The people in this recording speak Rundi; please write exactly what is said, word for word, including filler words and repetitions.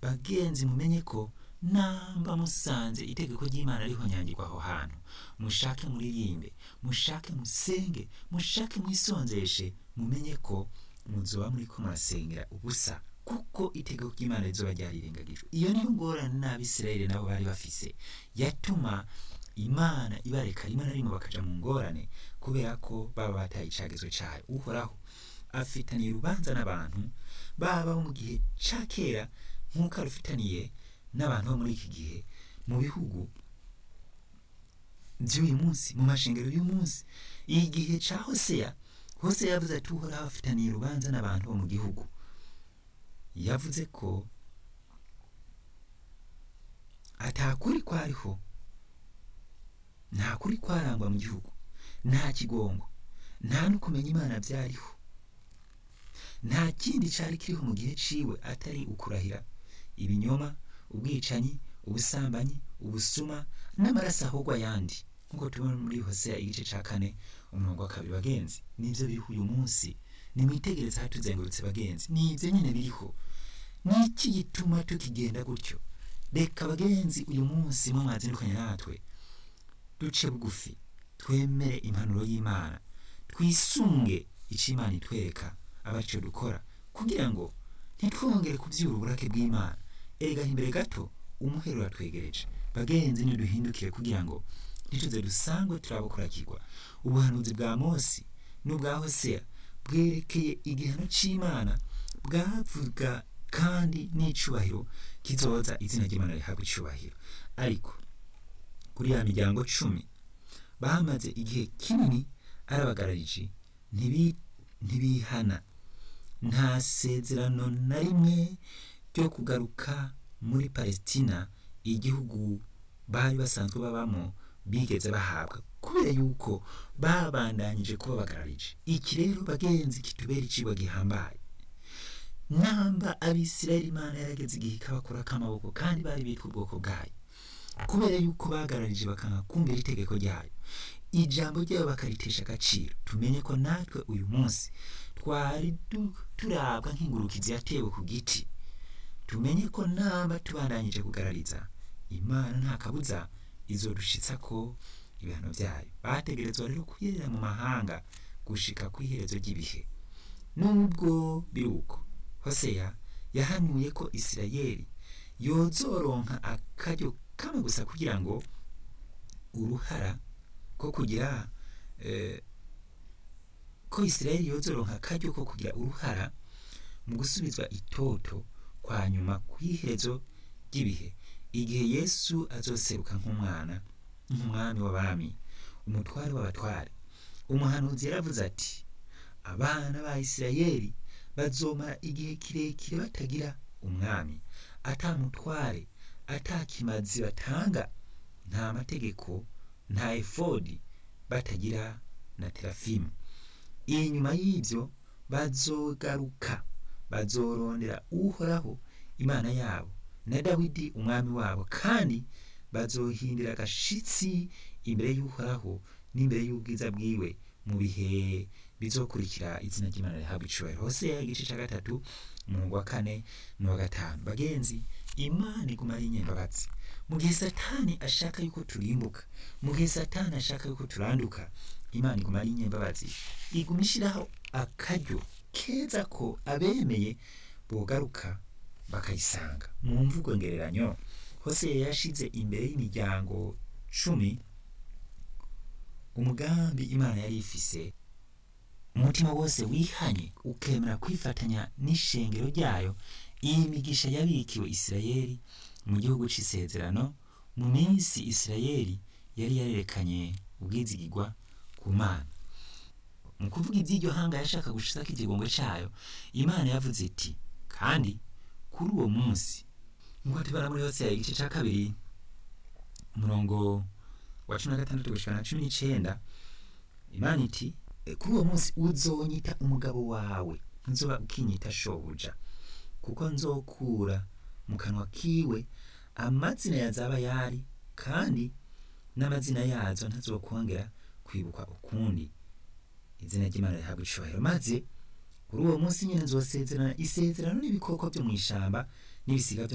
bagenzi mumenye ko namba musanze itegeko ry'Imana rihonyangirwa aho hantu, mushake muririmbe, mushake musenge, mushake mwisonzeshe, mumenye ko muzoba muriko murasengera ubusa, kuko itegeko ry'Imana rizoba ryarirengagijwe. Iyo niyo ngorane n'Abisirayeli nabo bari bafise, yatuma Imana ibareka rimwe na rimwe bakaja mu ngorane kubera ko baba bataye icagezo cayo. Uhoraho afitaniye urubanza n'abantu baba mu gihe ca kera nk'uko arufitaniye n'abantu bo muri iki gihe mu bihugu vy'uyu munsi, mu mashengero y'uyu munsi. Igihe ca Hoseya, Hoseya yavuze ati Uhoraho afitaniye urubanza n'abantu bo mu gihugu. Yavuze ko atakuri kwariho, nta kuri kwarangwa mu gihugu, nta kigongo, nta no kumenya Imana vyariho, nta kindi cari kiriho mu gihe ciwe atari ukurahira ibinyoma, ubwicanyi, ubusambanyi, ubusuma n'amaraso ahogwa yandi, nkuko tubona muri Hoseya igice ca kane umurongo wa kabiri. Bagenzi, nivyo biriho uyu munsi, nimwitegereze hatuzengurutse bagenzi, nivyo nyene biriho. Niki gituma tukigenda gutyo? Reka bagenzi, uyu munsi mwe mwazindukanye natwe, duce bugufi, twemere impanuro y'Imana, twisunge ico Imana itwereka abaco dukora, kugira ngo ntitwongere kuvyura uburake bw'Imana. Ega imbere gato umuhero uratwegereje. Bagenzi, niduhindukire kugira ngo ntituze dusangwe turabukurakirwa. Ubuhanuzi bwa Mose n'ubwa Hoseya bwerekeye igihano c'Imana, bwavuga kandi n'icubahiro kizoza izina ry'Imana rihabwa icubahiro. Ariko kuri ya miryango cumi bamaze igihe kinini arabagararije, ntibihana, nta sezerano na rimwe ryo kugaruka muri Palestina, igihugu bari basanzwe babamo, bigeze bahabwa, kubera yuko babandanyije kuba bagararije. Iki rero bagenzi kitubera icigwa gihambaye. Namba Abisirayeli Imana yarageze igihe ikabakura k'amaboko, kandi bari bitwa ubwoko bwayo, kubera yuko bagararije bakanga kumvira itegeko ryayo, ijambo ryayo bakaritesha agaciro. Tumenye ko natwe uyu munsi twari turabwa nk'ingurukizi yatewe ku giti. Tumenye ko namba tubandanyije kugarariza, Imana nta kabuza izodushitsa ko ibihano vyayo. Bategerezwa rero kuyerera mu mahanga gushika kw'iherezo ry'ibihe. Nubwo biruko, Hoseya yahanuye ko Isirayeli yozoronka akaryo kamwe gusa kugira ngo uruhara ko kugira eh, ko Isirayeli yozoronka akaryo ko kugira uruhara mu gusubizwa itoto kwa nyuma kw'iherezo ry'ibihe, igihe Yesu azoseruka nk'umwana, nk'umwami w'abami, umutware w'abatware. Umuhanuzi yaravuze ati abana ba Isirayeli bazomara igihe kirekire batagira umwami, ata mutware, ata kimazi batanga, nta mategeko, nta efodi, batagira na terafimu. Inyuma y'ivyo bazogaruka, bazorondera Uhoraho Imana yabo na Dawidi umwami wabo, kandi bazohindira agashitsi imbere y'Uhoraho n'imbere y'ubwiza bwiwe mu bihe bizokurikira izina ry'Imana rihabwa icubahiro. Hoseya igice ca gatatu umurongo wa kane n'uwa gatanu. Bagenzi, Imana iguma ari inyembabazi. Mu gihe Satani ashaka yuko turimbuka, mu gihe Satani ashaka yuko turanduka, Imana iguma ari inyembabazi, iguma ishiraho akaryo keza ko abemeye bogaruka bakayisanga. Mu mvugo ngereranyo, Hoseya yashize imbere y'imiryango cumi umugambi Imana yari ifise. Umutima wose wihanye ukemera kwifatanya n'ishengero ryayo, iyi migisha yabikiwe Isirayeli mu gihugu c'isezerano, mu minsi Isirayeli yari yarerekanye ubwizigirwa ku Mana. Mu kuvuga ivy'iryo hanga yashaka gushitsako ikigongo cayo, Imana yavuze iti kandi kuri uwo munsi, nk'uko tubona muri Hoseya igice ca kabiri umurongo wa cumi na gatandatu gushika na cumi n'icenda, Imana iti kuri uwo munsi uzonyita umugabo wawe, nzoba ukinyita shobuja, kuko nzokura mu kanwa kiwe amazina ya Zabayari, kandi n'amazina yazo ntazokongera kwibukwa ukundi. Izina ry'Imana rihabwa icubahiro. Maze kuri uwo munsi nyene nzosezerana isezerano n'ibikoko vyo mw'ishamba n'ibisiga vyo